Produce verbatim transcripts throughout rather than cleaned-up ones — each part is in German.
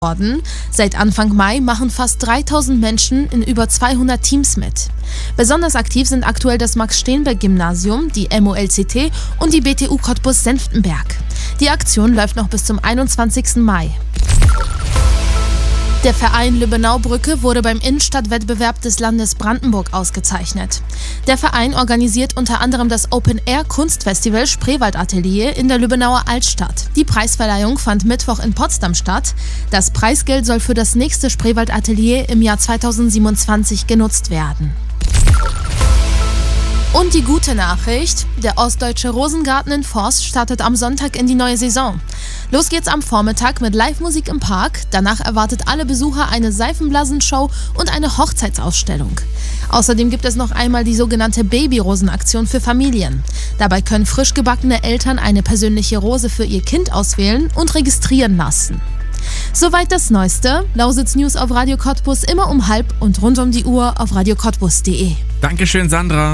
worden. Seit Anfang Mai machen fast dreitausend Menschen in über zweihundert Teams mit. Besonders aktiv sind aktuell das Max-Steenberg-Gymnasium, die M O L C T und die B T U Cottbus-Senftenberg. Die Aktion läuft noch bis zum einundzwanzigsten Mai. Der Verein Lübbenau-Brücke wurde beim Innenstadtwettbewerb des Landes Brandenburg ausgezeichnet. Der Verein organisiert unter anderem das Open-Air-Kunstfestival Spreewald-Atelier in der Lübbenauer Altstadt. Die Preisverleihung fand Mittwoch in Potsdam statt. Das Preisgeld soll für das nächste Spreewald-Atelier im Jahr zweitausendsiebenundzwanzig genutzt werden. Und die gute Nachricht, der Ostdeutsche Rosengarten in Forst startet am Sonntag in die neue Saison. Los geht's am Vormittag mit Live-Musik im Park, danach erwartet alle Besucher eine Seifenblasenshow und eine Hochzeitsausstellung. Außerdem gibt es noch einmal die sogenannte Babyrosenaktion für Familien. Dabei können frisch gebackene Eltern eine persönliche Rose für ihr Kind auswählen und registrieren lassen. Soweit das Neueste. Lausitz News auf Radio Cottbus immer um halb und rund um die Uhr auf radio cottbus punkt de. Dankeschön, Sandra.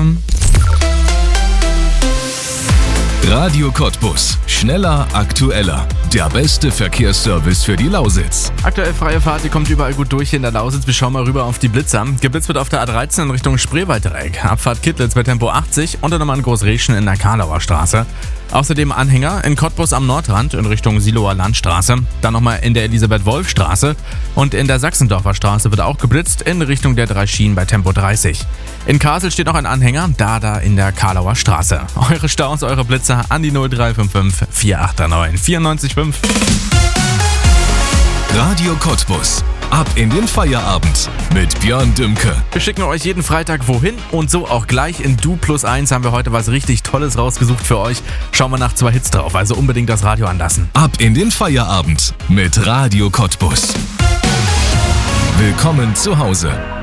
Radio Cottbus. Schneller, aktueller. Der beste Verkehrsservice für die Lausitz. Aktuell freie Fahrt, die kommt überall gut durch hier in der Lausitz. Wir schauen mal rüber auf die Blitzer. Geblitzt wird auf der A dreizehn in Richtung Spreewalddreieck. Abfahrt Kittlitz bei Tempo achtzig und dann nochmal in Großreschen in der Karlauer Straße. Außerdem Anhänger in Cottbus am Nordrand in Richtung Siloer Landstraße. Dann nochmal in der Elisabeth-Wolf-Straße. Und in der Sachsendorfer Straße wird auch geblitzt in Richtung der drei Schienen bei Tempo dreißig. In Kassel steht noch ein Anhänger, da da in der Karlauer Straße. Eure Staus, eure Blitzer an die null drei fünf fünf vier acht neun vier neun fünf. Radio Cottbus. Ab in den Feierabend mit Björn Dümke. Wir schicken euch jeden Freitag wohin und so auch gleich in Du plus eins haben wir heute was richtig Tolles rausgesucht für euch. Schauen wir nach zwei Hits drauf, also unbedingt das Radio anlassen. Ab in den Feierabend mit Radio Cottbus. Willkommen zu Hause.